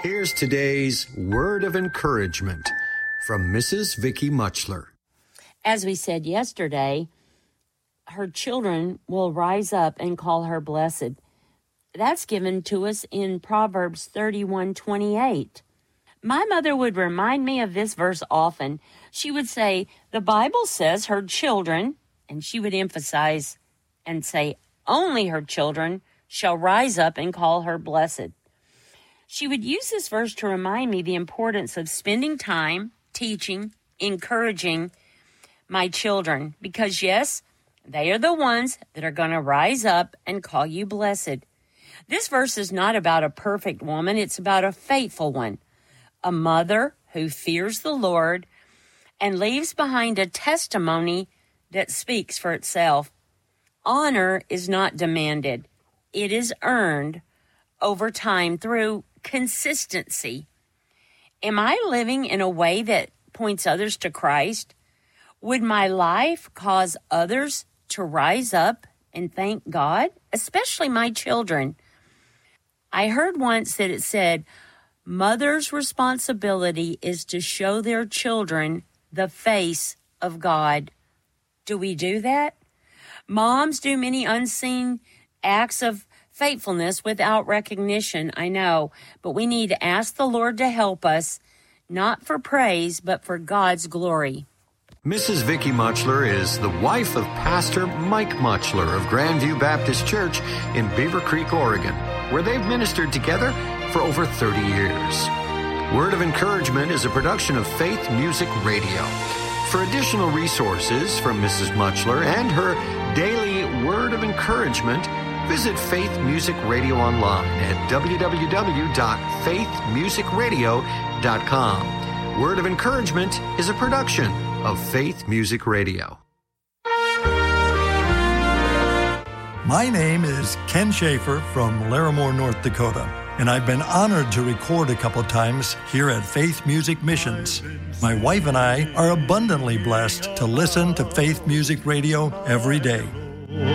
Here's today's word of encouragement from Mrs. Vicky Muchler. As we said yesterday, her children will rise up and call her blessed. That's given to us in Proverbs 31:28. My mother would remind me of this verse often. She would say, the Bible says her children, and she would emphasize and say, only her children shall rise up and call her blessed. She would use this verse to remind me the importance of spending time teaching, encouraging my children, because yes, they are the ones that are going to rise up and call you blessed. This verse is not about a perfect woman. It's about a faithful one, a mother who fears the Lord and leaves behind a testimony that speaks for itself. Honor is not demanded. It is earned over time through consistency. Am I living in a way that points others to Christ? Would my life cause others to rise up and thank God, especially my children? I heard once that it said, mother's responsibility is to show their children the face of God. Do we do that? Moms do many unseen acts of faithfulness without recognition, I know, but we need to ask the Lord to help us, not for praise, but for God's glory. Mrs. Vicky Muchler is the wife of Pastor Mike Muchler of Grandview Baptist Church in Beaver Creek, Oregon, where they've ministered together for over 30 years. Word of Encouragement is a production of Faith Music Radio. For additional resources from Mrs. Muchler and her daily Word of Encouragement, visit Faith Music Radio online at www.faithmusicradio.com. Word of Encouragement is a production of Faith Music Radio. My name is Ken Schaefer from Larimore, North Dakota, and I've been honored to record a couple times here at Faith Music Missions. My wife and I are abundantly blessed to listen to Faith Music Radio every day.